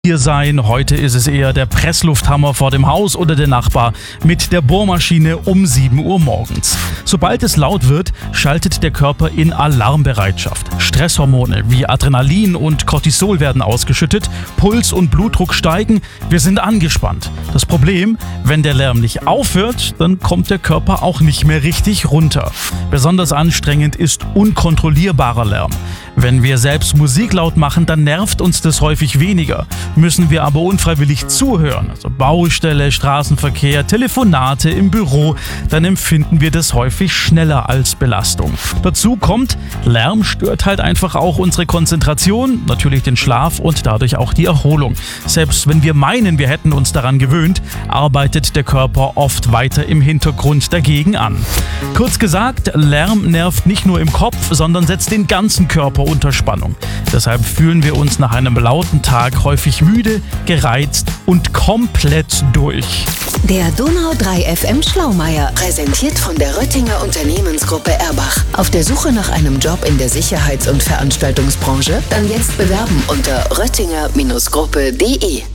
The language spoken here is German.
Hier sein. Heute ist es eher der Presslufthammer vor dem Haus oder der Nachbar mit der Bohrmaschine um 7 Uhr morgens. Sobald es laut wird, schaltet der Körper in Alarmbereitschaft. Stresshormone wie Adrenalin und Cortisol werden ausgeschüttet, Puls und Blutdruck steigen, wir sind angespannt. Das Problem, wenn der Lärm nicht aufhört, dann kommt der Körper auch nicht mehr richtig runter. Besonders anstrengend ist unkontrollierbarer Lärm. Wenn wir selbst Musik laut machen, dann nervt uns das häufig weniger. Müssen wir aber unfreiwillig zuhören, also Baustelle, Straßenverkehr, Telefonate im Büro, dann empfinden wir das häufig schneller als Belastung. Dazu kommt, Lärm stört halt einfach auch unsere Konzentration, natürlich den Schlaf und dadurch auch die Erholung. Selbst wenn wir meinen, wir hätten uns daran gewöhnt, arbeitet der Körper oft weiter im Hintergrund dagegen an. Kurz gesagt, Lärm nervt nicht nur im Kopf, sondern setzt den ganzen Körper unter Spannung. Deshalb fühlen wir uns nach einem lauten Tag häufig müde, gereizt und komplett durch. Der Donau 3 FM Schlaumeier, präsentiert von der Röttinger Unternehmensgruppe Erbach. Auf der Suche nach einem Job in der Sicherheits- und Veranstaltungsbranche? Dann jetzt bewerben unter röttinger-gruppe.de.